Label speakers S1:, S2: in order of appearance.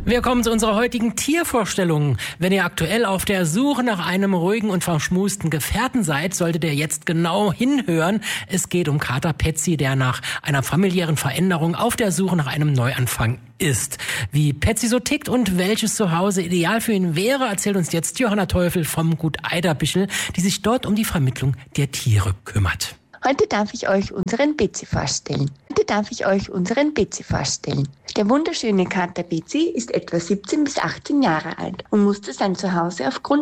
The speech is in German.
S1: Wir kommen zu unserer heutigen Tiervorstellung. Wenn ihr aktuell auf der Suche nach einem ruhigen und verschmusten Gefährten seid, solltet ihr jetzt genau hinhören. Es geht um Kater Petsy, der nach einer familiären Veränderung auf der Suche nach einem Neuanfang ist. Wie Petsy so tickt und welches Zuhause ideal für ihn wäre, erzählt uns jetzt Johanna Teufel vom Gut Eiderbichel, die sich dort um die Vermittlung der Tiere kümmert.
S2: Heute darf ich euch unseren Betsy vorstellen. Der wunderschöne Kater Betsy ist etwa 17 bis 18 Jahre alt und musste sein Zuhause aufgrund